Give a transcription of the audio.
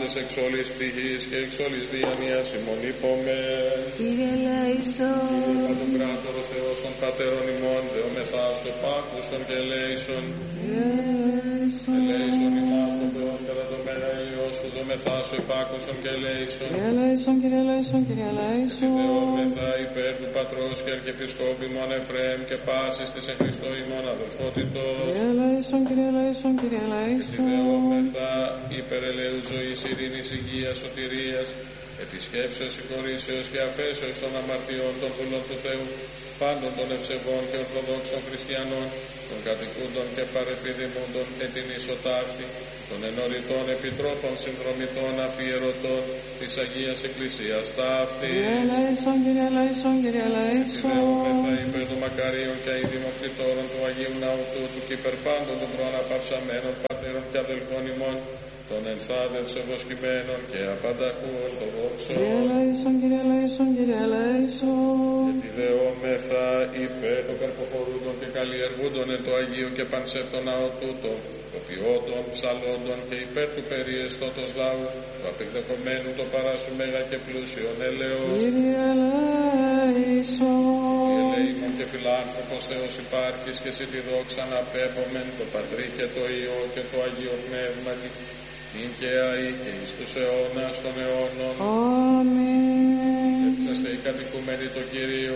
Άγιος εξ όλης πτυχής και εξ όλης διανοίας ημών είπαμε. Κύριε ελέησον. Κύριε Παντοκράτορο Θεός των Πατέρων ημών, δεομεθά σου επάκουσον και ελέησον. Ελέησον ημάς ο Θεός κατά το μέρα ηλιός σου, δεομεθά σου επάκουσον και ελέησον. Κύριε ελέησον, Κύριε ελέησον, Κύριε ελέησον. Δεόμεθα υπέρ του Πατρός και Αρχιεπισκόπου ημών Εφραίμ και πάσης της εν Χριστώ ημών αδελφότητος. Κύριε ελέησον, Κύριε ελέησον, Κύριε ελέησον. Δεόμεθα υπέρ ελέους ζωής, ειρήνης, υγείας, σωτηρίας, επισκέψεως, συγχωρήσεως και αφέσεως των αμαρτιών των δούλων του Θεού, πάντων των ευσεβών και ορθοδόξων χριστιανών, των κατοικούντων και παρεπιδημούντων και την ισοτάφτη, των ενωριτών επιτρόπων συνδρομητών αφιερωτών της Αγίας Εκκλησίας ταύτη. Κύριε ελέησον, Κύριε ελέησον, Κύριε ελέησον. Δεόμεθα υπέρ των μακαρίων και αηδημοκτητόρων του Αγίου Ναού τούτου και υπερπάντων των προαναπαυσαμένων πατέρων και αδελφών ημών, των ενθάδευσεων βοσκημένων και απανταχού ορθοδόξων. Κύριε ελέησον, Κύριε ελέησον, Κύριε ελέησον. Και δεόμεθα υπέρ των καρποφορούντων και καλλιεργούντων εν το Αγίο και πανσέπτο ναό τούτο, το ποιότων, ψαλόντων και υπέρ του περιεστώτος λαού, του απεκδεχομένου το παράσου μέγα και πλούσιον έλεος. Κύριε ελέησον. Ελεήμων και φιλάνθρωπος Θεός υπάρχεις και εσύ τη δόξα να απέπομεν το Πατρί και το Υιό και το Αγίο Πνεύμα νυν και αεί και εις τους αιώνας των αιώνων. Αμήν. Είσαστε οι κατοικούμενοι το Κυρίο